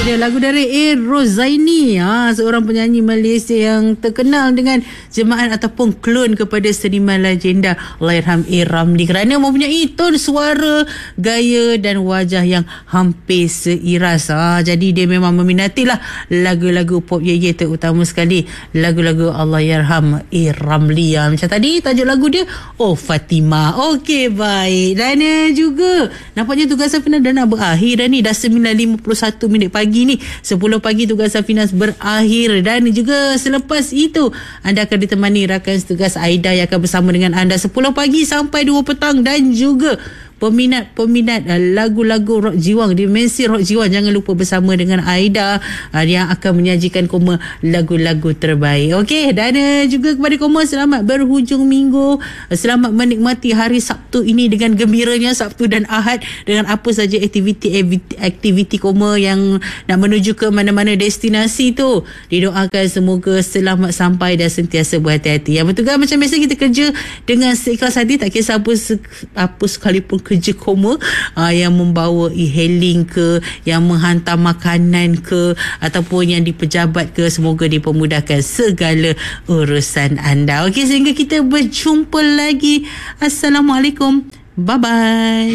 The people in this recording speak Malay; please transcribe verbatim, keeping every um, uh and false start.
Dia lagu dari A. Rozaini, ha, seorang penyanyi Malaysia yang terkenal dengan jemaah ataupun klon kepada seniman legenda Allahyarham A. Ramli kerana mempunyai tone suara, gaya dan wajah yang hampir seiras. Ha, jadi dia memang meminatilah lagu-lagu pop ye-ye, terutama sekali lagu-lagu Allahyarham A. Ramli. Ha, macam tadi tajuk lagu dia Oh Fatimah. Okey, baik. Dan uh, juga nampaknya tugas Safinas dah nak berakhir dah ni. Dah sembilan lima puluh satu minit pagi ni, sepuluh pagi tugas Safinas berakhir. Dan juga selepas itu anda akan ditemani rakan tugas Aida yang akan bersama dengan anda sepuluh pagi sampai dua petang. Dan juga peminat-peminat lagu-lagu rock jiwang, dimensi rock jiwang, jangan lupa bersama dengan Aida yang akan menyajikan Koma lagu-lagu terbaik. Okey, dan juga kepada Koma, selamat berhujung minggu, selamat menikmati hari Sabtu ini dengan gembiranya, Sabtu dan Ahad, dengan apa saja aktiviti-aktiviti Koma yang nak menuju ke mana-mana destinasi tu. Didoakan semoga selamat sampai dan sentiasa berhati-hati. Yang bertugas macam biasa, kita kerja dengan seikhlas hati, tak kisah apa, apa sekalipun kerja Koma, uh, yang membawa e-hailing ke, yang menghantar makanan ke, ataupun yang di pejabat ke, semoga dipermudahkan segala urusan anda. Okey, sehingga kita berjumpa lagi. Assalamualaikum. Bye-bye.